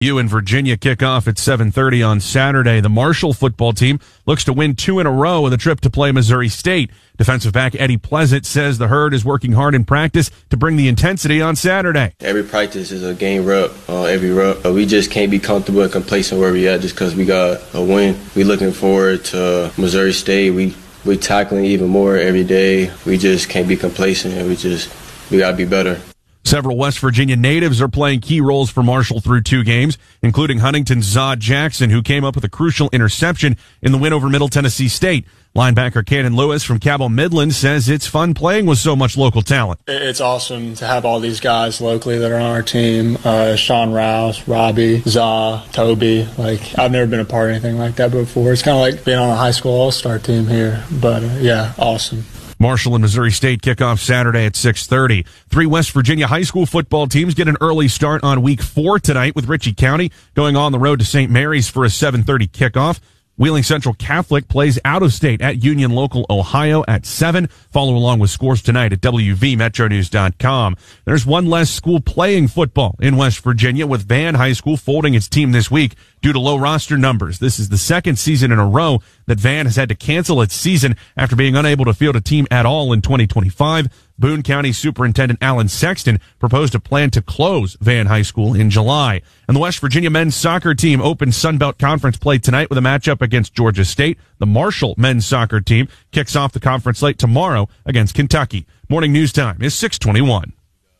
BU and Virginia kick off at 7:30 on Saturday. The Marshall football team looks to win 2 in a row with a trip to play Missouri State. Defensive back Eddie Pleasant says the Herd is working hard in practice to bring the intensity on Saturday. Every practice is a game rep, every rep. We just can't be comfortable and complacent where we at just because we got a win. We looking forward to Missouri State. We tackling even more every day. We just can't be complacent, and we got to be better. Several West Virginia natives are playing key roles for Marshall through 2 games, including Huntington's Zod Jackson, who came up with a crucial interception in the win over Middle Tennessee State. Linebacker Cannon Lewis from Cabell Midland says it's fun playing with so much local talent. It's awesome to have all these guys locally that are on our team. Sean Rouse, Robbie, Za, Toby. I've never been a part of anything like that before. It's kind of like being on a high school all-star team here. But, yeah, awesome. Marshall and Missouri State kick off Saturday at 6:30. 3 West Virginia high school football teams get an early start on week 4 tonight, with Ritchie County going on the road to St. Mary's for a 7:30 kickoff. Wheeling Central Catholic plays out of state at Union Local, Ohio at 7. Follow along with scores tonight at WVMetroNews.com. There's one less school playing football in West Virginia, with Van High School folding its team this week due to low roster numbers. This is the 2nd season in a row that Van has had to cancel its season after being unable to field a team at all in 2025. Boone County Superintendent Alan Sexton proposed a plan to close Van High School in July. And the West Virginia men's soccer team opens Sunbelt Conference play tonight with a matchup against Georgia State. The Marshall men's soccer team kicks off the conference slate tomorrow against Kentucky. Morning news time is 6:21.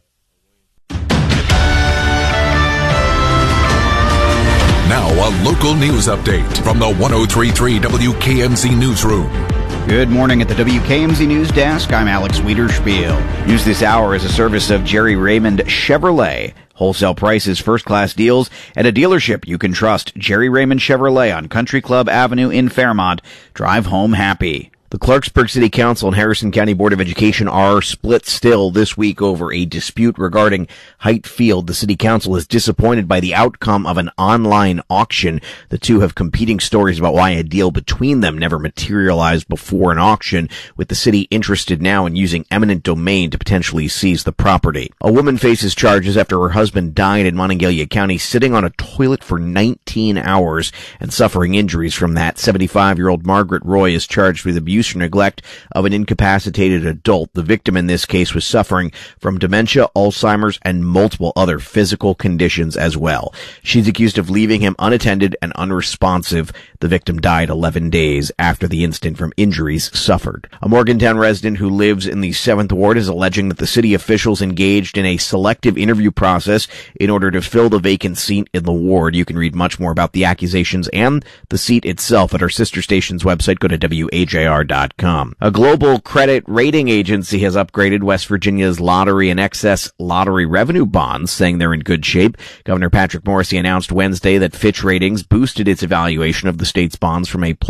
Now a local news update from the 103.3 WKMZ Newsroom. Good morning at the WKMZ News Desk. I'm Alex Wiederspiel. News this hour is a service of Jerry Raymond Chevrolet. Wholesale prices, first-class deals, and a dealership you can trust. Jerry Raymond Chevrolet on Country Club Avenue in Fairmont. Drive home happy. The Clarksburg City Council and Harrison County Board of Education are split still this week over a dispute regarding Hite Field. The City Council is disappointed by the outcome of an online auction. The two have competing stories about why a deal between them never materialized before an auction, with the city interested now in using eminent domain to potentially seize the property. A woman faces charges after her husband died in Monongalia County sitting on a toilet for 19 hours and suffering injuries from that. 75-year-old Margaret Roy is charged with abuse or neglect of an incapacitated adult. The victim in this case was suffering from dementia, Alzheimer's, and multiple other physical conditions as well. She's accused of leaving him unattended and unresponsive. The victim died 11 days after the incident from injuries suffered. A Morgantown resident who lives in the 7th Ward is alleging that the city officials engaged in a selective interview process in order to fill the vacant seat in the ward. You can read much more about the accusations and the seat itself at our sister station's website. Go to WAJR.com. A global credit rating agency has upgraded West Virginia's lottery and excess lottery revenue bonds, saying they're in good shape. Governor Patrick Morrisey announced Wednesday that Fitch Ratings boosted its evaluation of the state's bonds from A+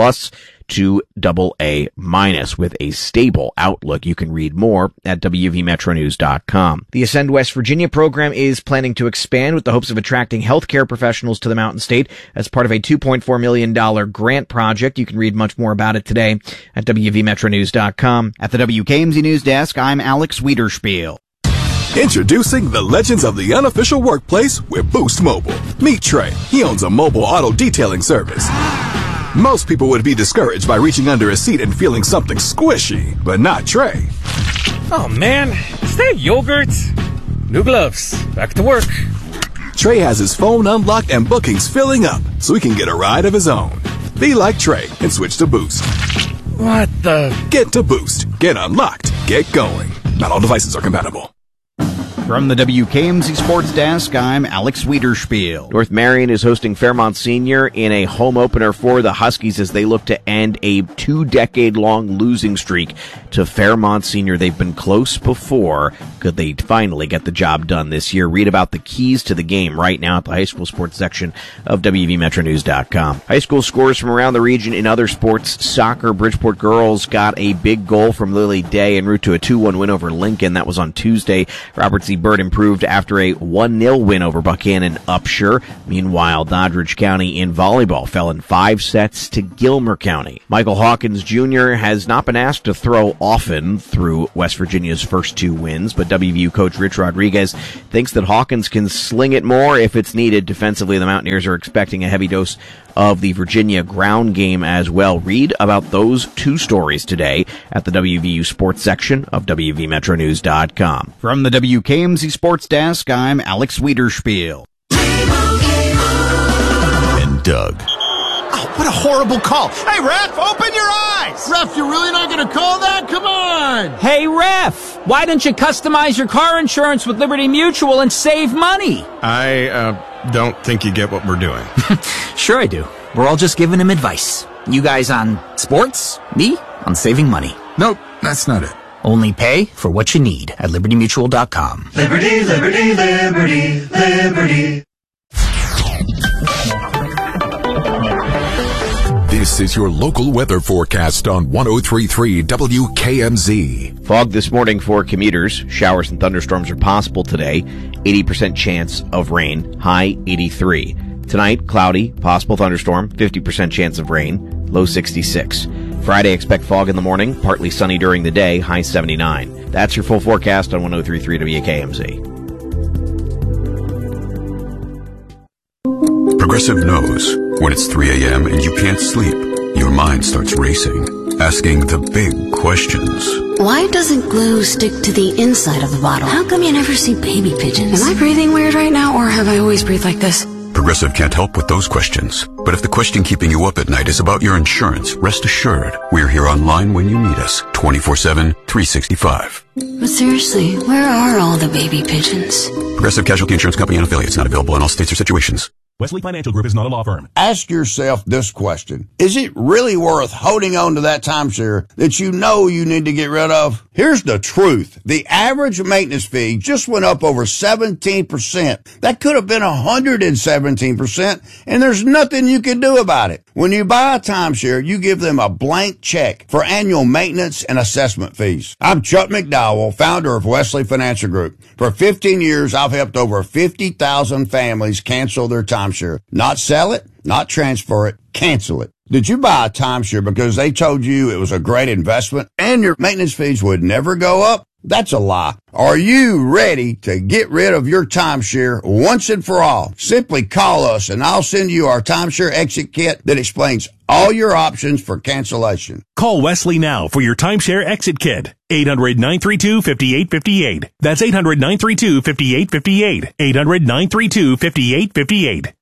to AA- with a stable outlook. You can read more at WVMetroNews.com. The Ascend West Virginia program is planning to expand with the hopes of attracting healthcare professionals to the Mountain State as part of a $2.4 million grant project. You can read much more about it today at WVMetroNews.com. At the WKMZ News Desk, I'm Alex Wiederspiel. Introducing the legends of the unofficial workplace with Boost Mobile. Meet Trey. He owns a mobile auto detailing service. Most people would be discouraged by reaching under a seat and feeling something squishy, but not Trey. Oh man, is that yogurt? New gloves. Back to work. Trey has his phone unlocked and bookings filling up, so he can get a ride of his own. Be like Trey and switch to Boost. What the? Get to Boost. Get unlocked. Get going. Not all devices are compatible. From the WKMZ Sports Desk, I'm Alex Wiederspiel. North Marion is hosting Fairmont Senior in a home opener for the Huskies as they look to end a 2-decade-long losing streak to Fairmont Senior. They've been close before. Could they finally get the job done this year? Read about the keys to the game right now at the high school sports section of WVMetroNews.com. High school scores from around the region in other sports. Soccer, Bridgeport girls got a big goal from Lily Day en route to a 2-1 win over Lincoln. That was on Tuesday. Robert C. St. Bert improved after a 1-0 win over Buchanan Upshur. Meanwhile, Doddridge County in volleyball fell in 5 sets to Gilmer County. Michael Hawkins Jr. has not been asked to throw often through West Virginia's first 2 wins, but WVU coach Rich Rodriguez thinks that Hawkins can sling it more if it's needed. Defensively, the Mountaineers are expecting a heavy dose of the Virginia ground game as well. Read about those 2 stories today at the WVU Sports section of WVMetroNews.com. From the WKMZ Sports Desk, I'm Alex Wiederspiel. And Doug. Oh, what a horrible call. Hey, ref, open your eyes. Ref, you're really not going to call that? Come on. Hey, ref, why don't you customize your car insurance with Liberty Mutual and save money? I don't think you get what we're doing. Sure I do. We're all just giving him advice. You guys on sports, me on saving money. Nope, that's not it. Only pay for what you need at LibertyMutual.com. Liberty, liberty, liberty, liberty. This is your local weather forecast on 103.3 WKMZ. Fog this morning for commuters. Showers and thunderstorms are possible today. 80% chance of rain. High 83. Tonight, cloudy, possible thunderstorm, 50% chance of rain. Low 66. Friday, expect fog in the morning, partly sunny during the day, high 79. That's your full forecast on 103.3 WKMZ. Progressive knows when it's 3 a.m. and you can't sleep, your mind starts racing, asking the big questions. Why doesn't glue stick to the inside of the bottle? How come you never see baby pigeons? Am I breathing weird right now, or have I always breathed like this? Progressive can't help with those questions. But if the question keeping you up at night is about your insurance, rest assured, we're here online when you need us, 24/7, 365. But seriously, where are all the baby pigeons? Progressive Casualty Insurance Company and affiliates, not available in all states or situations. Wesley Financial Group is not a law firm. Ask yourself this question. Is it really worth holding on to that timeshare that you know you need to get rid of? Here's the truth. The average maintenance fee just went up over 17%. That could have been 117%, and there's nothing you can do about it. When you buy a timeshare, you give them a blank check for annual maintenance and assessment fees. I'm Chuck McDowell, founder of Wesley Financial Group. For 15 years, I've helped over 50,000 families cancel their timeshare. Not sell it, not transfer it, cancel it. Did you buy a timeshare because they told you it was a great investment and your maintenance fees would never go up? That's a lie. Are you ready to get rid of your timeshare once and for all? Simply call us and I'll send you our timeshare exit kit that explains all your options for cancellation. Call Wesley now for your timeshare exit kit. 800-932-5858. That's 800-932-5858. 800-932-5858.